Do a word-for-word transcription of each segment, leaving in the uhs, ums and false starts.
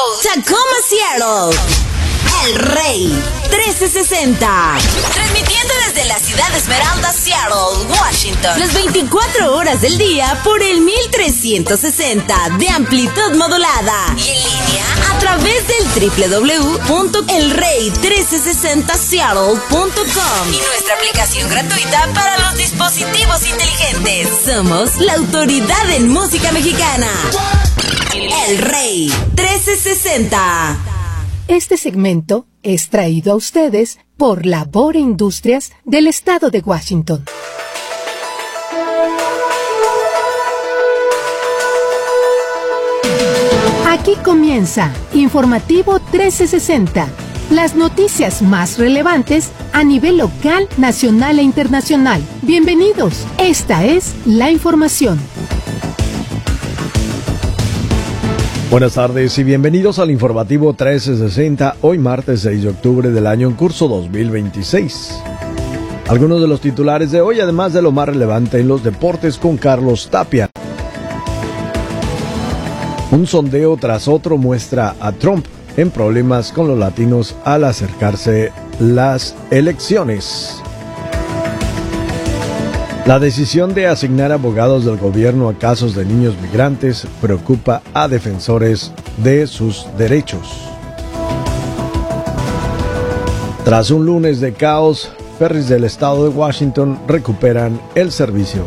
Tacoma, Seattle. El Rey trece sesenta. Transmitiendo desde la ciudad de Esmeralda, Seattle, Washington. Las veinticuatro horas del día por el mil trescientos sesenta de amplitud modulada. Y en línea a través del doble u doble u doble u punto el rey trece sesenta seattle punto com. Y nuestra aplicación gratuita para los dispositivos inteligentes. Somos la autoridad en música mexicana. El Rey trece sesenta. Este segmento es traído a ustedes por Labor Industrias del Estado de Washington. Aquí comienza Informativo trece sesenta, las noticias más relevantes a nivel local, nacional e internacional. Bienvenidos, esta es la información. Buenas tardes y bienvenidos al Informativo trece sesenta, hoy martes seis de octubre del año en curso dos mil veintiséis. Algunos de los titulares de hoy, además de lo más relevante en los deportes con Carlos Tapia. Un sondeo tras otro muestra a Trump en problemas con los latinos al acercarse las elecciones. La decisión de asignar abogados del gobierno a casos de niños migrantes preocupa a defensores de sus derechos. Tras un lunes de caos, ferries del estado de Washington recuperan el servicio.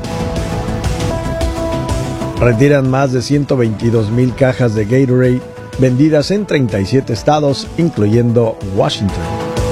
Retiran más de ciento veintidós mil cajas de Gatorade vendidas en treinta y siete estados, incluyendo Washington.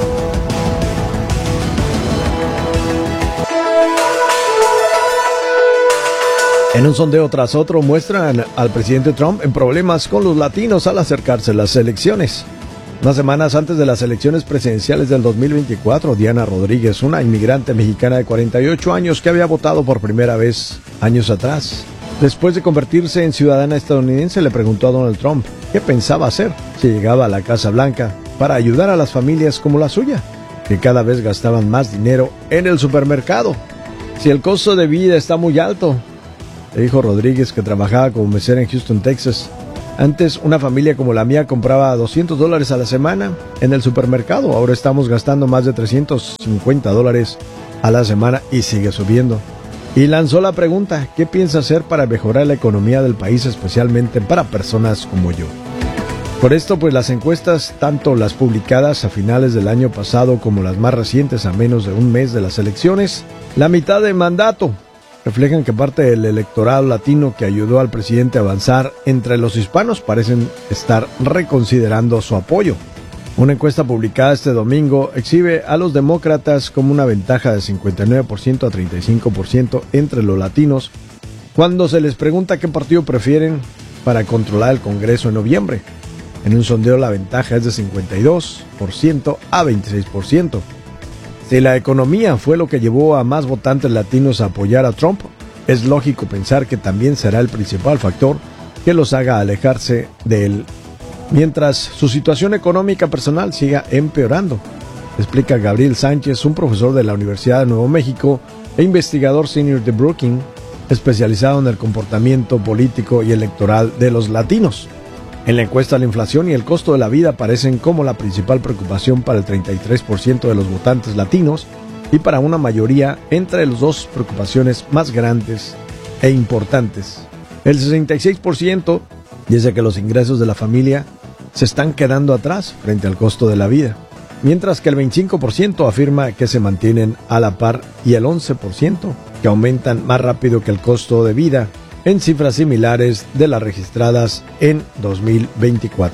En un sondeo tras otro muestran al presidente Trump en problemas con los latinos al acercarse las elecciones. Unas semanas antes de las elecciones presidenciales del dos mil veinticuatro, Diana Rodríguez, una inmigrante mexicana de cuarenta y ocho años que había votado por primera vez años atrás, después de convertirse en ciudadana estadounidense, le preguntó a Donald Trump qué pensaba hacer si llegaba a la Casa Blanca para ayudar a las familias como la suya, que cada vez gastaban más dinero en el supermercado. Si el costo de vida está muy alto, le dijo Rodríguez, que trabajaba como mesera en Houston, Texas. Antes, una familia como la mía compraba doscientos dólares a la semana en el supermercado. Ahora estamos gastando más de trescientos cincuenta dólares a la semana y sigue subiendo. Y lanzó la pregunta, ¿qué piensa hacer para mejorar la economía del país, especialmente para personas como yo? Por esto, pues las encuestas, tanto las publicadas a finales del año pasado como las más recientes a menos de un mes de las elecciones, la mitad de mandato, reflejan que parte del electorado latino que ayudó al presidente a avanzar entre los hispanos parecen estar reconsiderando su apoyo. Una encuesta publicada este domingo exhibe a los demócratas como una ventaja de cincuenta y nueve por ciento a treinta y cinco por ciento entre los latinos cuando se les pregunta qué partido prefieren para controlar el Congreso en noviembre. En un sondeo la ventaja es de cincuenta y dos por ciento a veintiséis por ciento. Si la economía fue lo que llevó a más votantes latinos a apoyar a Trump, es lógico pensar que también será el principal factor que los haga alejarse de él, mientras su situación económica personal siga empeorando, explica Gabriel Sánchez, un profesor de la Universidad de Nuevo México e investigador senior de Brookings, especializado en el comportamiento político y electoral de los latinos. En la encuesta, la inflación y el costo de la vida aparecen como la principal preocupación para el treinta y tres por ciento de los votantes latinos y para una mayoría entre las dos preocupaciones más grandes e importantes. El sesenta y seis por ciento dice que los ingresos de la familia se están quedando atrás frente al costo de la vida, mientras que el veinticinco por ciento afirma que se mantienen a la par y el once por ciento que aumentan más rápido que el costo de vida, en cifras similares de las registradas en dos mil veinticuatro.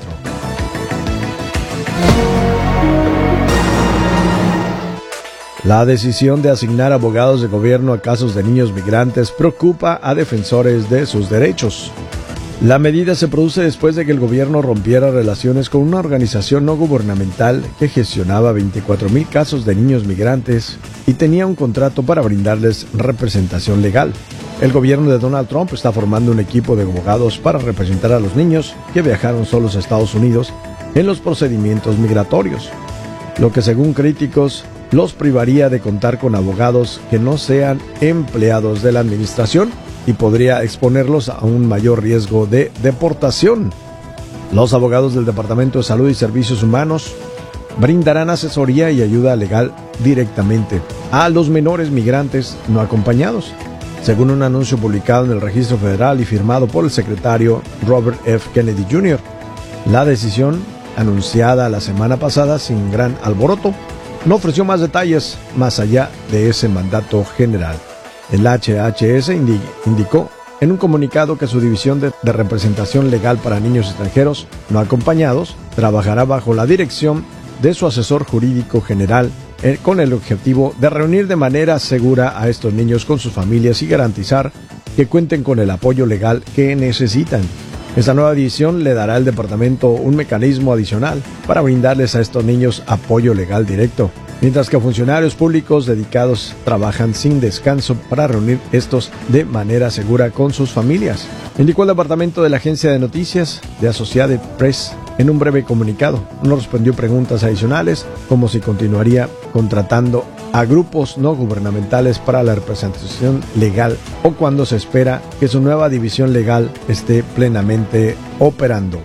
La decisión de asignar abogados de gobierno a casos de niños migrantes preocupa a defensores de sus derechos. La medida se produce después de que el gobierno rompiera relaciones con una organización no gubernamental que gestionaba veinticuatro mil casos de niños migrantes y tenía un contrato para brindarles representación legal. El gobierno de Donald Trump está formando un equipo de abogados para representar a los niños que viajaron solos a Estados Unidos en los procedimientos migratorios, lo que según críticos los privaría de contar con abogados que no sean empleados de la administración y podría exponerlos a un mayor riesgo de deportación. Los abogados del Departamento de Salud y Servicios Humanos brindarán asesoría y ayuda legal directamente a los menores migrantes no acompañados, según un anuncio publicado en el Registro Federal y firmado por el secretario Robert F. Kennedy junior La decisión, anunciada la semana pasada sin gran alboroto, no ofreció más detalles más allá de ese mandato general. El H H S indi- indicó en un comunicado que su división de, de representación legal para niños extranjeros no acompañados trabajará bajo la dirección de su asesor jurídico general eh, con el objetivo de reunir de manera segura a estos niños con sus familias y garantizar que cuenten con el apoyo legal que necesitan. Esta nueva división le dará al departamento un mecanismo adicional para brindarles a estos niños apoyo legal directo, mientras que funcionarios públicos dedicados trabajan sin descanso para reunir estos de manera segura con sus familias, indicó el departamento de la agencia de noticias de Associated Press en un breve comunicado. No respondió preguntas adicionales como si continuaría contratando a grupos no gubernamentales para la representación legal o cuando se espera que su nueva división legal esté plenamente operando.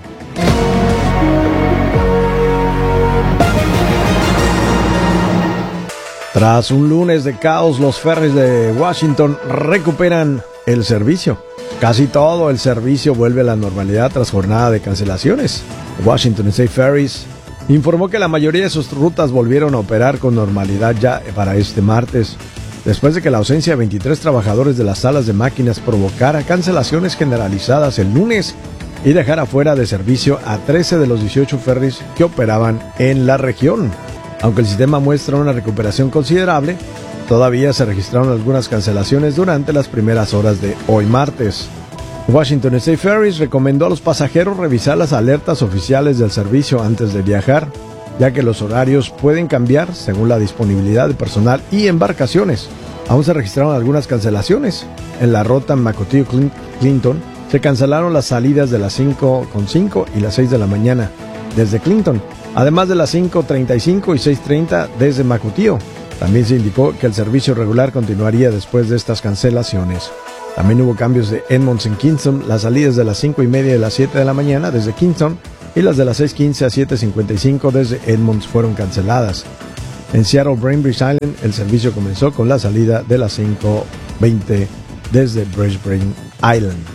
Tras un lunes de caos, los ferries de Washington recuperan el servicio. Casi todo el servicio vuelve a la normalidad tras jornada de cancelaciones. Washington State Ferries informó que la mayoría de sus rutas volvieron a operar con normalidad ya para este martes, después de que la ausencia de veintitrés trabajadores de las salas de máquinas provocara cancelaciones generalizadas el lunes y dejara fuera de servicio a trece de los dieciocho ferries que operaban en la región. Aunque el sistema muestra una recuperación considerable, todavía se registraron algunas cancelaciones durante las primeras horas de hoy martes. Washington State Ferries recomendó a los pasajeros revisar las alertas oficiales del servicio antes de viajar, ya que los horarios pueden cambiar según la disponibilidad de personal y embarcaciones. Aún se registraron algunas cancelaciones. En la ruta Macoteo-Clinton se cancelaron las salidas de las cinco con cinco y las seis de la mañana desde Clinton, además de las cinco treinta y cinco y seis treinta desde Macoteo. También se indicó que el servicio regular continuaría después de estas cancelaciones. También hubo cambios de Edmonds en Kingston, las salidas de las cinco y media y las siete de la mañana desde Kingston y las de las seis quince a siete cincuenta y cinco desde Edmonds fueron canceladas. En Seattle Bainbridge Island el servicio comenzó con la salida de las cinco veinte desde Brisbane Island.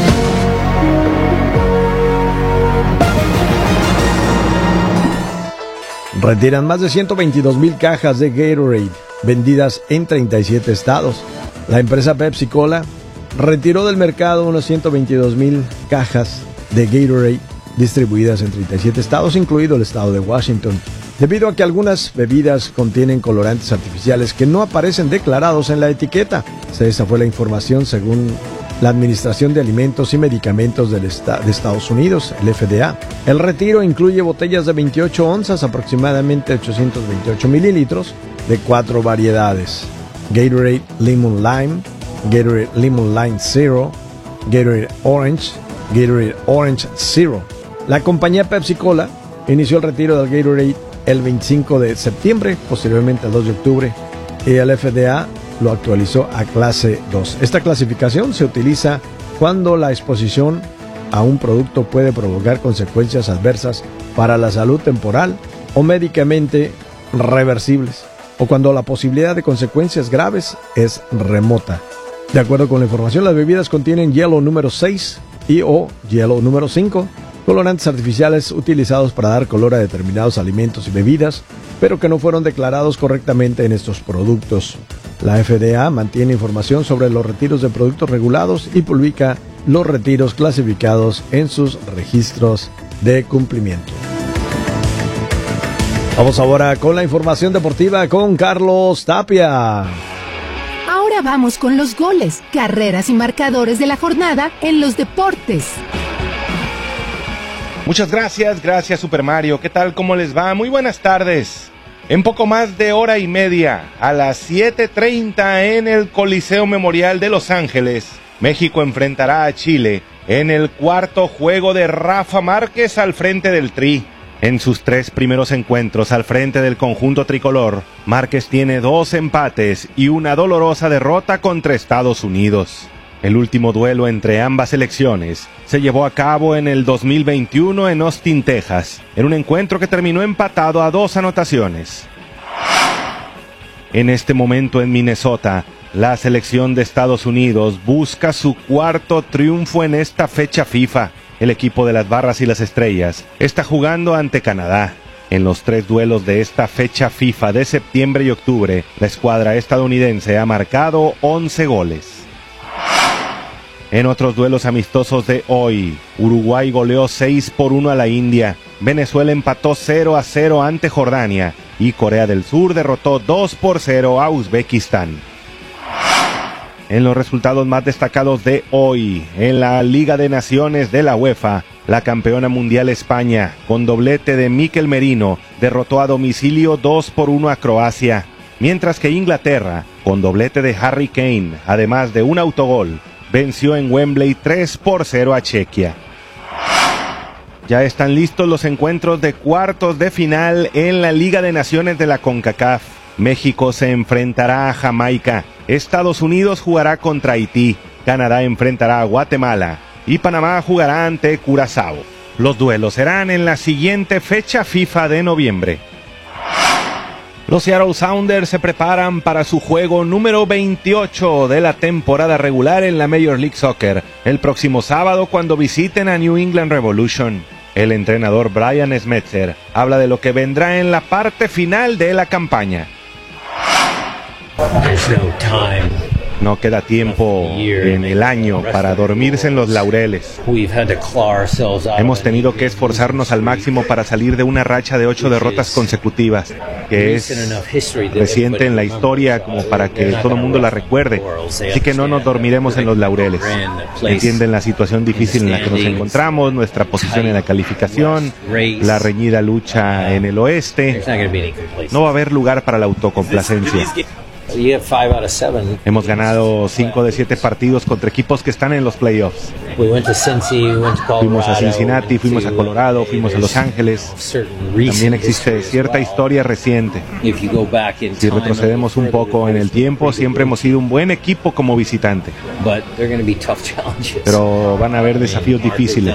Retiran más de ciento veintidós mil cajas de Gatorade vendidas en treinta y siete estados. La empresa Pepsi Cola retiró del mercado unas ciento veintidós mil cajas de Gatorade distribuidas en treinta y siete estados, incluido el estado de Washington, debido a que algunas bebidas contienen colorantes artificiales que no aparecen declarados en la etiqueta. Esa fue la información según la Administración de Alimentos y Medicamentos del Esta- de Estados Unidos, el F D A. El retiro incluye botellas de veintiocho onzas, aproximadamente ochocientos veintiocho mililitros, de cuatro variedades: Gatorade Lemon Lime, Gatorade Lemon Lime Zero, Gatorade Orange, Gatorade Orange Zero. La compañía Pepsi Cola inició el retiro del Gatorade el veinticinco de septiembre, posteriormente el dos de octubre, y el F D A lo actualizó a clase dos. Esta clasificación se utiliza cuando la exposición a un producto puede provocar consecuencias adversas para la salud temporal o médicamente reversibles, o cuando la posibilidad de consecuencias graves es remota. De acuerdo con la información, las bebidas contienen hielo número seis y o hielo número cinco, colorantes artificiales utilizados para dar color a determinados alimentos y bebidas, pero que no fueron declarados correctamente en estos productos. La F D A mantiene información sobre los retiros de productos regulados y publica los retiros clasificados en sus registros de cumplimiento. Vamos ahora con la información deportiva con Carlos Tapia. Ahora vamos con los goles, carreras y marcadores de la jornada en los deportes. Muchas gracias, gracias Super Mario. ¿Qué tal? ¿Cómo les va? Muy buenas tardes. En poco más de hora y media, a las siete treinta en el Coliseo Memorial de Los Ángeles, México enfrentará a Chile en el cuarto juego de Rafa Márquez al frente del Tri. En sus tres primeros encuentros al frente del conjunto tricolor, Márquez tiene dos empates y una dolorosa derrota contra Estados Unidos. El último duelo entre ambas selecciones se llevó a cabo en el dos mil veintiuno en Austin, Texas, en un encuentro que terminó empatado a dos anotaciones. En este momento en Minnesota, la selección de Estados Unidos busca su cuarto triunfo en esta fecha FIFA. El equipo de las Barras y las Estrellas está jugando ante Canadá. En los tres duelos de esta fecha FIFA de septiembre y octubre, la escuadra estadounidense ha marcado once goles. En otros duelos amistosos de hoy, Uruguay goleó seis por uno a la India, Venezuela empató cero a cero ante Jordania y Corea del Sur derrotó dos por cero a Uzbekistán. En los resultados más destacados de hoy, en la Liga de Naciones de la UEFA, la campeona mundial España, con doblete de Mikel Merino, derrotó a domicilio dos por uno a Croacia, mientras que Inglaterra, con doblete de Harry Kane, además de un autogol, venció en Wembley tres por cero a Chequia. Ya están listos los encuentros de cuartos de final en la Liga de Naciones de la CONCACAF. México se enfrentará a Jamaica, Estados Unidos jugará contra Haití, Canadá enfrentará a Guatemala y Panamá jugará ante Curazao. Los duelos serán en la siguiente fecha FIFA de noviembre. Los Seattle Sounders se preparan para su juego número veintiocho de la temporada regular en la Major League Soccer, el próximo sábado cuando visiten a New England Revolution. El entrenador Brian Schmetzer habla de lo que vendrá en la parte final de la campaña. No queda tiempo en el año para dormirse en los laureles. Hemos tenido que esforzarnos al máximo para salir de una racha de ocho derrotas consecutivas, que es reciente en la historia como para que todo el mundo la recuerde. Así que no nos dormiremos en los laureles. Entienden la situación difícil en la que nos encontramos, nuestra posición en la calificación, la reñida lucha en el oeste. No va a haber lugar para la autocomplacencia. Hemos ganado cinco de siete partidos contra equipos que están en los playoffs. Fuimos a Cincinnati, fuimos a Colorado, fuimos a Los Ángeles. También existe cierta historia reciente. Si retrocedemos un poco en el tiempo, siempre hemos sido un buen equipo como visitante. Pero van a haber desafíos difíciles.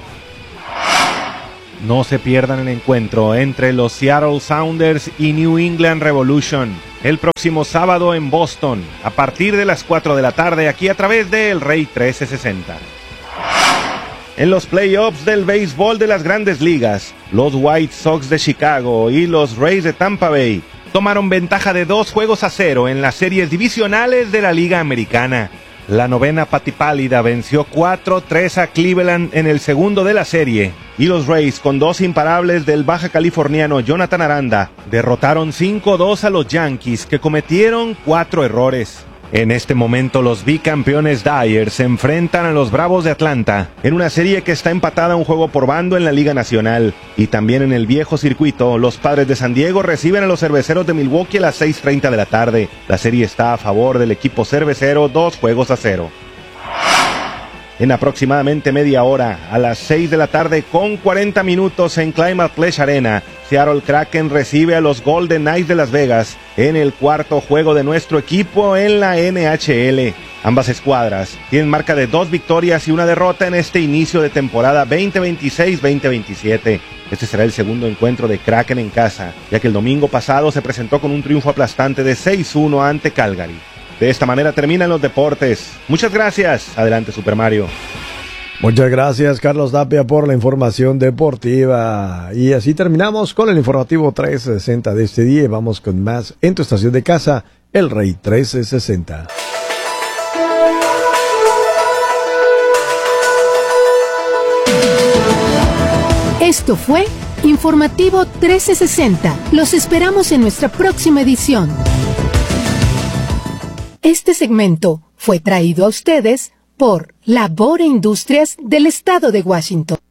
No se pierdan el encuentro entre los Seattle Sounders y New England Revolution el próximo sábado en Boston, a partir de las cuatro de la tarde, aquí a través de El Rey trece sesenta. En los playoffs del béisbol de las Grandes Ligas, los White Sox de Chicago y los Rays de Tampa Bay tomaron ventaja de dos juegos a cero en las series divisionales de la Liga Americana. La novena patipálida venció cuatro tres a Cleveland en el segundo de la serie, y los Rays, con dos imparables del baja californiano Jonathan Aranda, derrotaron cinco dos a los Yankees, que cometieron cuatro errores. En este momento los bicampeones Dyers se enfrentan a los Bravos de Atlanta en una serie que está empatada un juego por bando en la Liga Nacional. Y también en el viejo circuito, los Padres de San Diego reciben a los Cerveceros de Milwaukee a las seis treinta de la tarde. La serie está a favor del equipo cervecero, dos juegos a cero. En aproximadamente media hora, a las seis de la tarde con cuarenta minutos en Climate Pledge Arena, Seattle Kraken recibe a los Golden Knights de Las Vegas en el cuarto juego de nuestro equipo en la N H L. Ambas escuadras tienen marca de dos victorias y una derrota en este inicio de temporada veinte veintiséis veinte veintisiete. Este será el segundo encuentro de Kraken en casa, ya que el domingo pasado se presentó con un triunfo aplastante de seis uno ante Calgary. De esta manera terminan los deportes. Muchas gracias. Adelante, Super Mario. Muchas gracias, Carlos Tapia, por la información deportiva. Y así terminamos con el informativo trescientos sesenta de este día. Y vamos con más en tu estación de casa, El Rey trece sesenta. Esto fue Informativo trece sesenta. Los esperamos en nuestra próxima edición. Este segmento fue traído a ustedes por Labor e Industrias del Estado de Washington.